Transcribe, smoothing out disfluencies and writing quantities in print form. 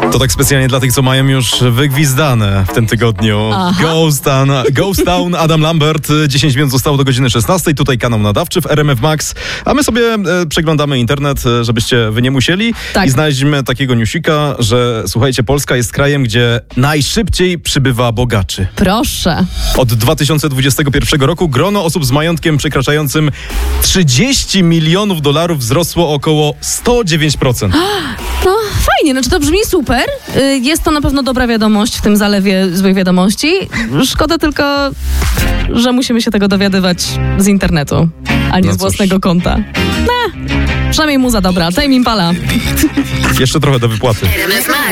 To tak specjalnie dla tych, co mają już wygwizdane w tym tygodniu. Ghost Town, Adam Lambert. 10 minut zostało do godziny 16. Tutaj kanał nadawczy w RMF Max. A my sobie przeglądamy internet, żebyście wy nie musieli. Tak. I znaleźliśmy takiego newsika, że słuchajcie, Polska jest krajem, gdzie najszybciej przybywa bogaczy. Proszę. Od 2021 roku grono osób z majątkiem przekraczającym $30 milionów wzrosło około 109%. No fajnie, znaczy to brzmi super. Jest to na pewno dobra wiadomość w tym zalewie złych wiadomości. Szkoda tylko, że musimy się tego dowiadywać z internetu, a nie z własnego konta. Przynajmniej muza dobra. Tame Impala. Jeszcze trochę do wypłaty.